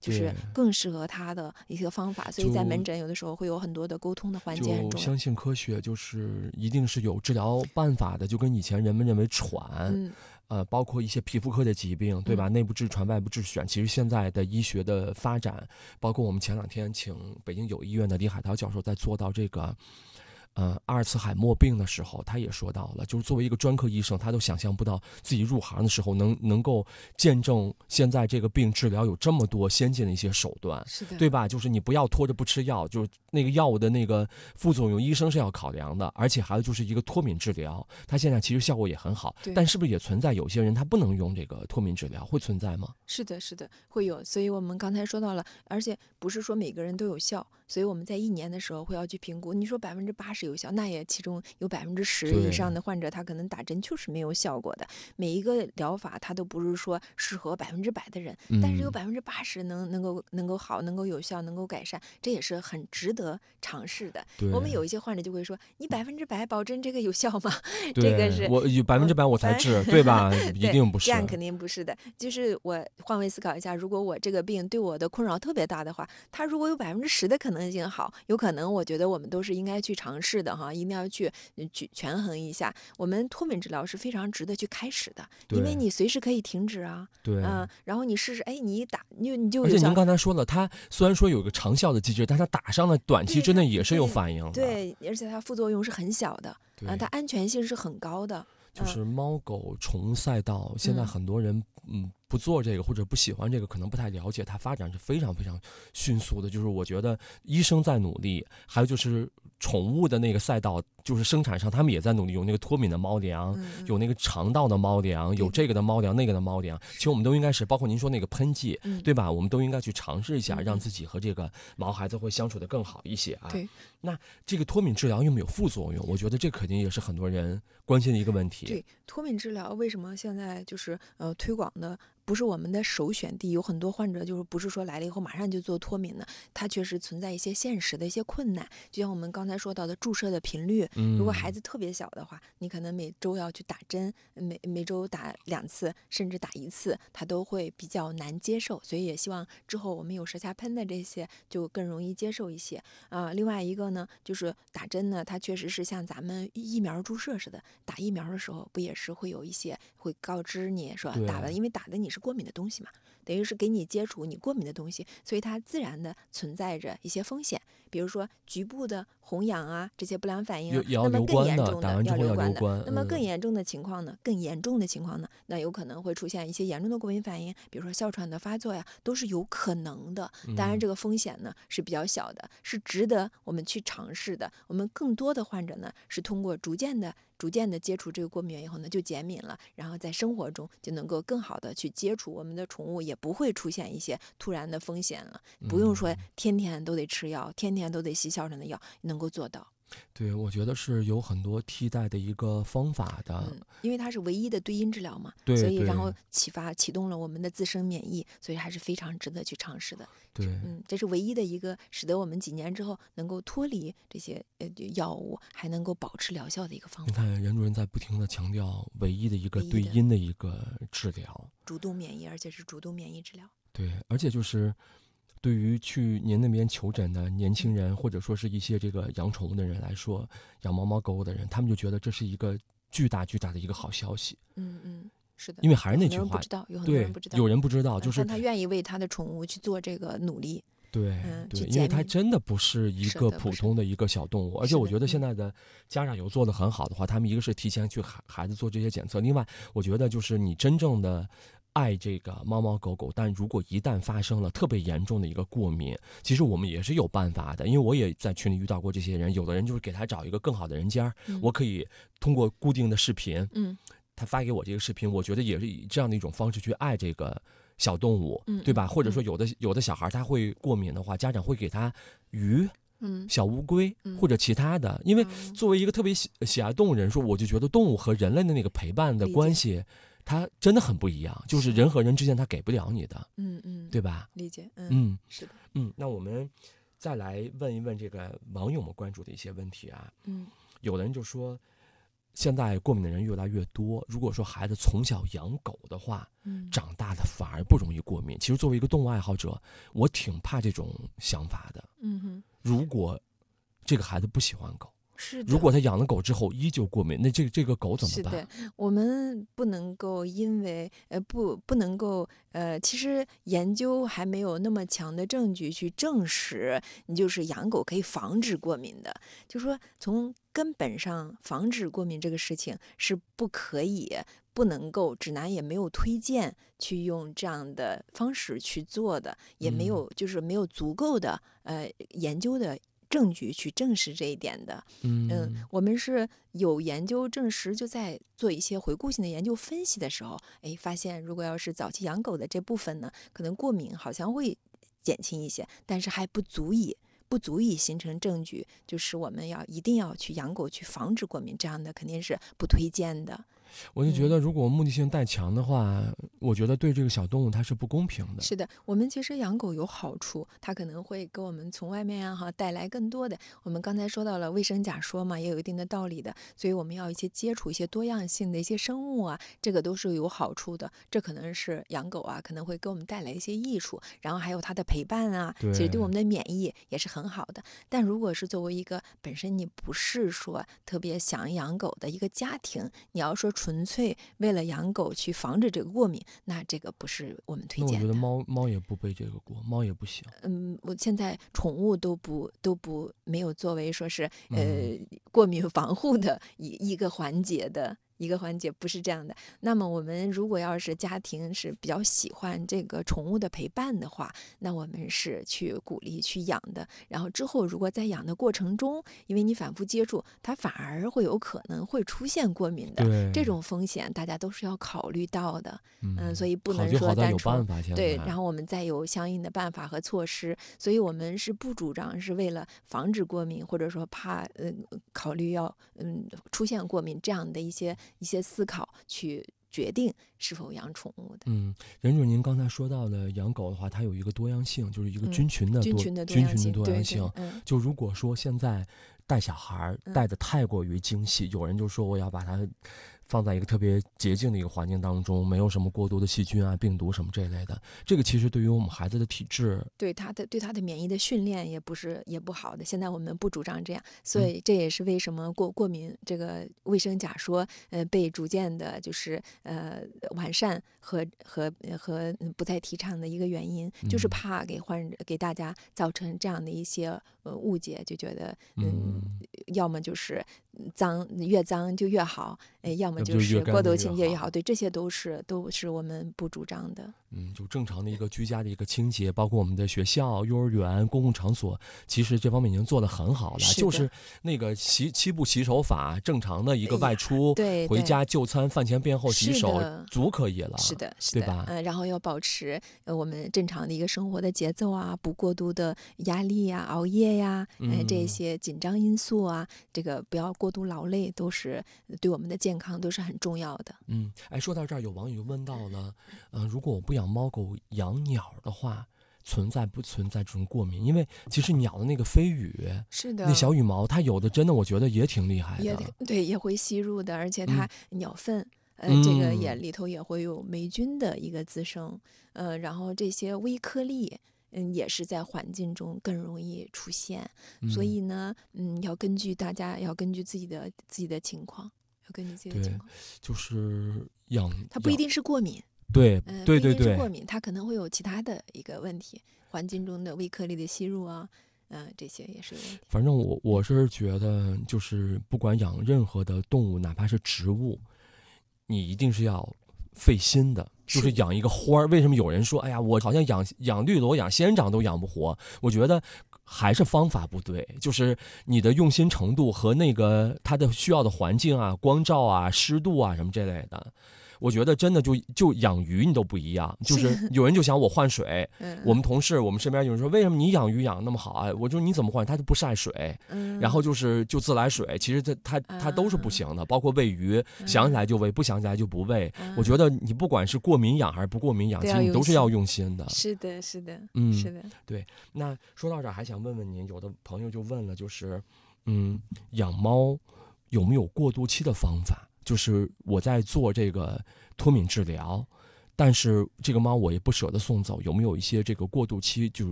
就是对， 更适合他的一些方法。所以在门诊有的时候会有很多的沟通的环节很重要。 就相信科学，就是一定是有治疗办法的，就跟以前人们认为喘，包括一些皮肤科的疾病，对吧？内部痔疮、外部痔癣，其实现在的医学的发展，包括我们前2天请北京友谊医院的李海涛教授在做到这个。阿尔茨海默病的时候，他也说到了，就是作为一个专科医生，他都想象不到自己入行的时候能够见证现在这个病治疗有这么多先进的一些手段， 是的， 对吧？就是你不要拖着不吃药，就是那个药物的那个副作用，医生是要考量的，而且还有就是一个脱敏治疗，它现在其实效果也很好，但是不是也存在有些人他不能用这个脱敏治疗，会存在吗？ 是的，是的，会有。所以我们刚才说到了，而且不是说每个人都有效，所以我们在1年的时候会要去评估。你说80%有效，那也其中有10%以上的患者，他可能打针就是没有效果的。每一个疗法它都不是说适合100%的人，但是有80%能够好，能够有效，能够改善，这也是很值得尝试的。我们有一些患者就会说：“你100%保证这个有效吗？”这个是我有100%我才治，对吧？一定不是， 这样肯定不是的。就是我换位思考一下，如果我这个病对我的困扰特别大的话，它如果有10%的可能性好，有可能我觉得我们都是应该去尝试的哈，一定要去权衡一下。我们脱敏治疗是非常值得去开始的，因为你随时可以停止啊。 对， 然后你试试，哎，你一打你就有效。 而且您刚才说了，它虽然说有个长效的机制，但它打上了短期之内也是有反应的。 对，而且它副作用是很小的，它安全性是很高的。 就是猫狗宠物赛道，现在很多人不做这个或者不喜欢这个，可能不太了解，它发展是非常非常迅速的。就是我觉得医生在努力，还有就是宠物的那个赛道，就是生产商他们也在努力，有那个脱敏的猫粮，有那个肠道的猫粮，有这个的猫粮，那个的猫粮。其实我们都应该是，包括您说那个喷剂，对吧？我们都应该去尝试一下，让自己和这个毛孩子会相处得更好一些啊。 对。 那这个脱敏治疗有没有副作用？我觉得这肯定也是很多人关心的一个问题。 对，脱敏治疗为什么现在就是推广的不是我们的首选地？有很多患者就是不是说来了以后马上就做脱敏呢？它确实存在一些现实的一些困难，就像我们刚才说到的注射的频率，如果孩子特别小的话，你可能每周要去打针，每周打2次，甚至打1次，他都会比较难接受。所以也希望之后我们有舌下喷的这些就更容易接受一些啊。另外一个呢，就是打针呢，它确实是像咱们疫苗注射似的，打疫苗的时候不也是会有一些会告知你说打了，因为打的你是过敏的东西嘛，等于是给你接触你过敏的东西，所以它自然的存在着一些风险，比如说局部的红痒啊，这些不良反应啊，那么更严重的要留观的。那么更严重的情况呢，那有可能会出现一些严重的过敏反应，比如说哮喘的发作呀，都是有可能的。当然这个风险呢是比较小的，是值得我们去尝试的。我们更多的患者呢是通过逐渐的接触这个过敏源以后呢，就减敏了，然后在生活中就能够更好的去接触我们的宠物，也不会出现一些突然的风险了。不用说天天都得吃药，天天都得吸哮喘的药，能够做到。 对，我觉得是有很多替代的一个方法的， 因为它是唯一的对因治疗嘛，所以然后启动了我们的自身免疫，所以还是非常值得去尝试的。 对， 这是唯一的一个使得我们几年之后能够脱离这些药物，还能够保持疗效的一个方法。 你看，任主任在不停地强调唯一的一个对因的一个治疗， 主动免疫，而且是主动免疫治疗。 对，而且就是对于去您那边求诊的年轻人，或者说是一些这个养宠物的人来说，养猫猫狗狗的人，他们就觉得这是一个巨大巨大的一个好消息。 是的， 因为还是那句话， 有很多人不知道， 有人不知道，就是但他愿意为他的宠物去做这个努力。 对，因为它真的不是一个普通的一个小动物，而且我觉得现在的家长有做得很好的话，他们一个是提前去孩子做这些检测，另外我觉得就是你真正的爱这个猫猫狗狗，但如果一旦发生了特别严重的一个过敏，其实我们也是有办法的，因为我也在群里遇到过这些人，有的人就是给他找一个更好的人家，我可以通过固定的视频，他发给我这个视频，我觉得也是以这样的一种方式去爱这个小动物，对吧？或者说有的小孩他会过敏的话，家长会给他鱼。小乌龟或者其他的，因为作为一个特别喜爱动物人说，我就觉得动物和人类的那个陪伴的关系，它真的很不一样，就是人和人之间它给不了你的，对吧？ 理解，是的， 那我们再来问一问这个网友们关注的一些问题啊，有的人就说， 现在过敏的人越来越多，如果说孩子从小养狗的话，长大的反而不容易过敏。其实作为一个动物爱好者，我挺怕这种想法的。如果这个孩子不喜欢狗， 是的， 如果他养了狗之后依旧过敏，那这个狗怎么办？ 是的，我们不能够因为不能够其实研究还没有那么强的证据去证实你就是养狗可以防止过敏的，就说从根本上防止过敏这个事情是不可以。不能够，指南也没有推荐去用这样的方式去做的，也没有就是没有足够的研究的证据去证实这一点的。我们是有研究证实，就在做一些回顾性的研究分析的时候，发现如果要是早期养狗的这部分呢，可能过敏好像会减轻一些，但是还不足以形成证据，就是我们一定要去养狗去防止过敏，这样的肯定是不推荐的。 我就觉得，如果目的性太强的话，我觉得对这个小动物它是不公平的。 是的，我们其实养狗有好处，它可能会给我们从外面带来更多的。我们刚才说到了卫生假说嘛，也有一定的道理的，所以我们要接触一些多样性的一些生物啊，这个都是有好处的。这可能是养狗啊，可能会给我们带来一些益处，然后还有它的陪伴啊，其实对我们的免疫也是很好的。但如果是作为一个本身你不是说特别想养狗的一个家庭，你要说纯粹为了养狗去防止这个过敏，那这个不是我们推荐的。 那我觉得猫也不背这个锅，猫也不行。 我现在宠物都不没有作为说是过敏防护的一个环节的。一个环节不是这样的。那么我们如果要是家庭是比较喜欢这个宠物的陪伴的话，那我们是去鼓励去养的。然后之后如果在养的过程中，因为你反复接触，它反而会有可能会出现过敏的，这种风险大家都是要考虑到的。所以不能说单纯对，然后我们再有相应的办法和措施。所以我们是不主张是为了防止过敏，或者说怕考虑要出现过敏这样的一些思考去决定是否养宠物的。 任主，您刚才说到的养狗的话，它有一个多样性，就是一个菌群的多样性。就如果说现在带小孩带的太过于精细，有人就说我要把它放在一个特别洁净的一个环境当中，没有什么过多的细菌啊、病毒什么这一类的。这个其实对于我们孩子的体质， 对他的免疫的训练也不好的。现在我们不主张这样，所以这也是为什么过敏这个卫生假说被逐渐的就是完善和不再提倡的一个原因，就是怕给大家造成这样的一些误解，就觉得要么就是越脏就越好，要么就是过度清洁也好，对，这些都是我们不主张的。 就正常的一个居家的一个清洁，包括我们的学校、幼儿园、公共场所，其实这方面已经做得很好了。就是那个7步洗手法，正常的一个外出，回家就餐，饭前便后洗手，足可以了。 是的， 对吧？ 然后要保持我们正常的一个生活的节奏啊，不过度的压力呀、熬夜呀，这些紧张因素啊，这个不要过度劳累，都是对我们的健康都是很重要的。 说到这儿，有网友问到了，如果我不养猫狗，养鸟的话，存在不存在这种过敏？因为其实鸟的那个飞羽， 是的， 那小羽毛，它有的真的我觉得也挺厉害的， 对，也会吸入的，而且它鸟粪。这个里头也会有霉菌的一个滋生，然后这些微颗粒，也是在环境中更容易出现，所以呢，大家要根据自己的情况， 就是它不一定是过敏， 对， 不一定是过敏，它可能会有其他的一个问题，环境中的微颗粒的吸入啊。这些也是有问题。 反正我是觉得，就是不管养任何的动物，哪怕是植物，你一定是要费心的。就是养一个花儿，为什么有人说，哎呀，我好像养绿萝、养仙人掌都养不活？我觉得还是方法不对，就是你的用心程度和那个它的需要的环境啊、光照啊、湿度啊什么这类的。我觉得真的就养鱼你都不一样，就是有人就想我换水，我们同事我们身边有人说为什么你养鱼养那么好啊？我说你怎么换？它就不晒水，然后就自来水，其实它都是不行的，包括喂鱼，想起来就喂，不想起来就不喂。我觉得你不管是过敏养还是不过敏养，其实你都是要用心的。 是的，是的，是的， 对。那说到这儿，还想问问您，有的朋友就问了，就是养猫有没有过渡期的方法？就是我在做这个脱敏治疗，但是这个猫我也不舍得送走，有没有一些这个过渡期，就